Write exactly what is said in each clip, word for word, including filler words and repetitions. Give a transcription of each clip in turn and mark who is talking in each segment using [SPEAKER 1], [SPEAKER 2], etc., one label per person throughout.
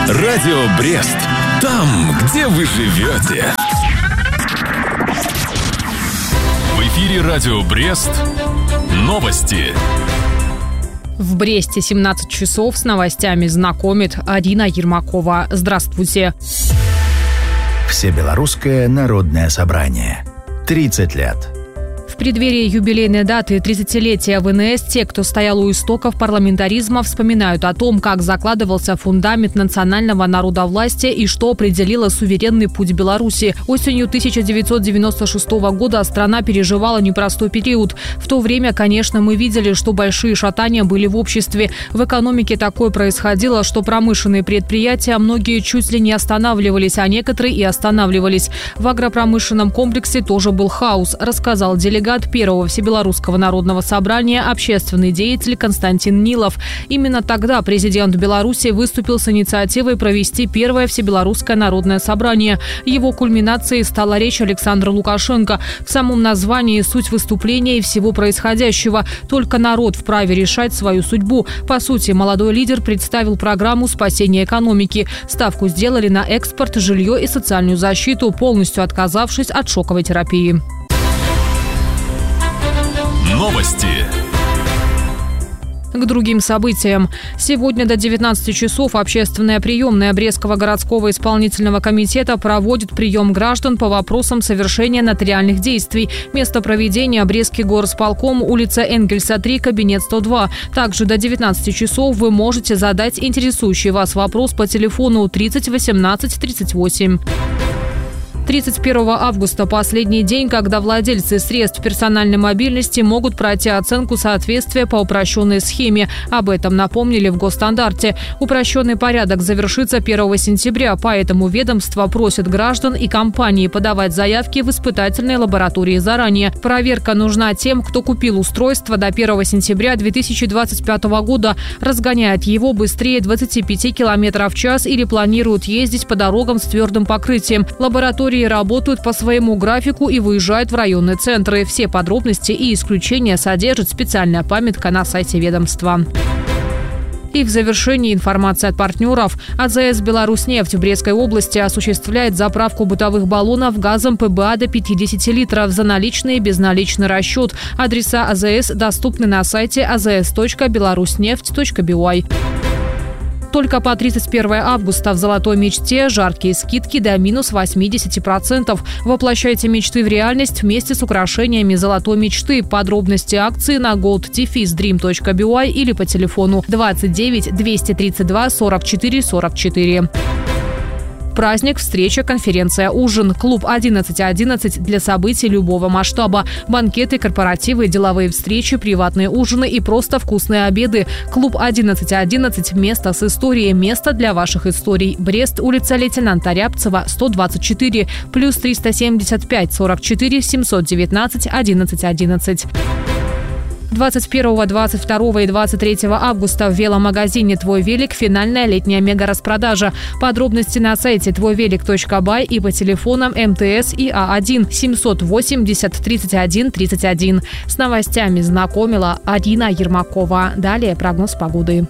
[SPEAKER 1] Радио Брест. Там, где вы живете. В эфире Радио Брест. Новости.
[SPEAKER 2] В Бресте семнадцать часов с новостями знакомит Арина Ермакова. Здравствуйте.
[SPEAKER 3] Всебелорусское народное собрание. тридцать лет.
[SPEAKER 2] В преддверии юбилейной даты тридцатилетия ВНС те, кто стоял у истоков парламентаризма, вспоминают о том, как закладывался фундамент национального народовластия и что определило суверенный путь Беларуси. Осенью тысяча девятьсот девяносто шестого года страна переживала непростой период. В то время, конечно, мы видели, что большие шатания были в обществе. В экономике такое происходило, что промышленные предприятия многие чуть ли не останавливались, а некоторые и останавливались. В агропромышленном комплексе тоже был хаос, рассказал делегат Первого Всебелорусского народного собрания, общественный деятель Константин Нилов. Именно тогда президент Беларуси выступил с инициативой провести Первое Всебелорусское народное собрание. Его кульминацией стала речь Александра Лукашенко. В самом названии суть выступления и всего происходящего. Только народ вправе решать свою судьбу. По сути, молодой лидер представил программу спасения экономики. Ставку сделали на экспорт, жилье и социальную защиту, полностью отказавшись от шоковой терапии.
[SPEAKER 1] Новости.
[SPEAKER 2] К другим событиям. Сегодня до девятнадцати часов общественная приемная Брестского городского исполнительного комитета проводит прием граждан по вопросам совершения нотариальных действий. Место проведения – Брестский горосполком, улица Энгельса, три, кабинет сто два. Также до девятнадцати часов вы можете задать интересующий вас вопрос по телефону тридцать восемнадцать тридцать восемь. тридцать первого августа – последний день, когда владельцы средств персональной мобильности могут пройти оценку соответствия по упрощенной схеме. Об этом напомнили в госстандарте. Упрощенный порядок завершится первого сентября, поэтому ведомство просит граждан и компании подавать заявки в испытательной лаборатории заранее. Проверка нужна тем, кто купил устройство до первого сентября две тысячи двадцать пятого года, разгоняет его быстрее двадцати пяти километров в час или планирует ездить по дорогам с твердым покрытием. Лаборатории работают по своему графику и выезжают в районные центры. Все подробности и исключения содержит специальная памятка на сайте ведомства. И в завершении информация от партнеров. АЗС «Беларусьнефть» в Брестской области осуществляет заправку бытовых баллонов газом ПБА до пятидесяти литров за наличный и безналичный расчет. Адреса АЗС доступны на сайте а зэ эс точка беларуснефть точка би уай. Только по тридцать первого августа в «Золотой мечте» жаркие скидки до минус восьмидесяти процентов. Воплощайте мечты в реальность вместе с украшениями «Золотой мечты». Подробности акции на голд дрим точка би уай или по телефону двадцать девять двести тридцать два сорок четыре сорок четыре. Праздник, встреча, конференция, ужин. Клуб одиннадцать одиннадцать для событий любого масштаба. Банкеты, корпоративы, деловые встречи, приватные ужины и просто вкусные обеды. Клуб одиннадцать одиннадцать. Место с историей. Место для ваших историй. Брест, улица лейтенанта Рябцева, сто двадцать четыре. Плюс триста семьдесят пять сорок четыре семьсот девятнадцать одиннадцать одиннадцать. двадцать первого, двадцать второго и двадцать третьего августа в веломагазине «Твой велик» финальная летняя мега-распродажа. Подробности на сайте твой велик точка бай и по телефонам эм тэ эс и а один семьсот восемьдесят тридцать один тридцать один. С новостями знакомила Арина Ермакова. Далее прогноз погоды.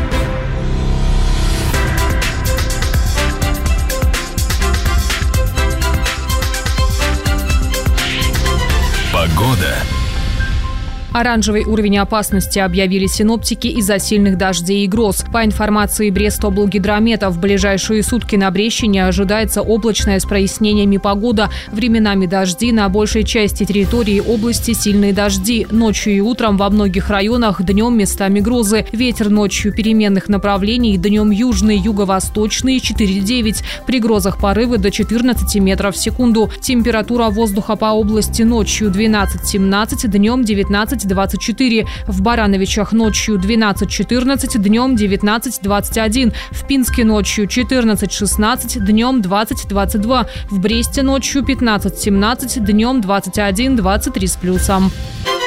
[SPEAKER 1] Погода.
[SPEAKER 2] Оранжевый уровень опасности объявили синоптики из-за сильных дождей и гроз. По информации Брестоблгидромета, в ближайшие сутки на Брещине ожидается облачная с прояснениями погода. Временами дожди, на большей части территории области сильные дожди. Ночью и утром во многих районах, днем местами грозы. Ветер ночью переменных направлений, днем южный, юго-восточный четыре девять. При грозах порывы до четырнадцати метров в секунду. Температура воздуха по области ночью двенадцать семнадцать, днем девятнадцать двадцать четыре. В Барановичах ночью двенадцать четырнадцать, днем девятнадцать двадцать один. В Пинске ночью четырнадцать шестнадцать, днем двадцать двадцать два. В Бресте ночью пятнадцать семнадцать, днем двадцать один двадцать три с плюсом.